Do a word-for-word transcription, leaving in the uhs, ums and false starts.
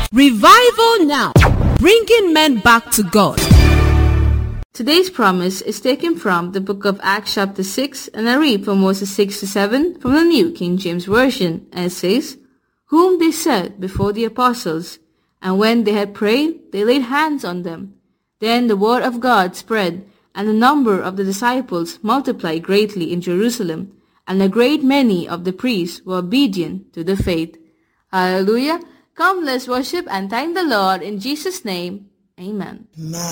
Revival now, bringing men back to God. Today's promise is taken from the book of Acts chapter six, and I read from verses six to seven from the New King James Version, and it says, "Whom they set before the apostles, and when they had prayed, they laid hands on them. Then the word of God spread, and the number of the disciples multiplied greatly in Jerusalem, and a great many of the priests were obedient to the faith." Hallelujah! Come, let's worship and thank the Lord in Jesus' name. Amen.